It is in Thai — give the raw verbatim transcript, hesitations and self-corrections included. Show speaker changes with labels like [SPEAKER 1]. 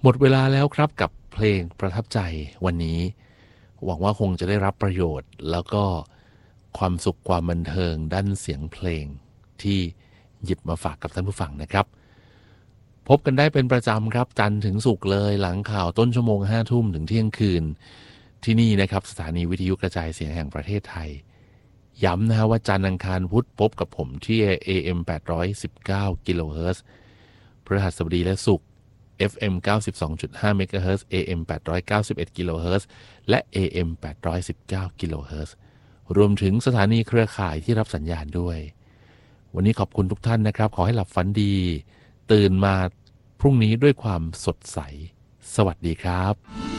[SPEAKER 1] หมดเวลาแล้วครับกับเพลงประทับใจวันนี้หวังว่าคงจะได้รับประโยชน์แล้วก็ความสุขความบันเทิงด้านเสียงเพลงที่หยิบมาฝากกับท่านผู้ฟังนะครับพบกันได้เป็นประจำครับจันทร์ถึงศุกร์เลยหลังข่าวต้นชั่วโมงห้าทุ่มถึงเที่ยงคืนที่นี่นะครับสถานีวิทยุกระจายเสียงแห่งประเทศไทยย้ำนะฮะว่าจันทร์อังคารพุธพบกับผมที่ เอ เอ็ม แปดร้อยสิบเก้า กิโลเฮิรตซ์พฤหัสบดีและศุกร์เอฟ เอ็ม เก้าสิบสองจุดห้า เมกะเฮิรตซ์ เอ เอ็ม แปดร้อยเก้าสิบเอ็ด กิโลเฮิรตซ์และ เอ เอ็ม แปดร้อยสิบเก้า กิโลเฮิรตซ์รวมถึงสถานีเครือข่ายที่รับสัญญาณด้วยวันนี้ขอบคุณทุกท่านนะครับขอให้หลับฝันดีตื่นมาพรุ่งนี้ด้วยความสดใสสวัสดีครับ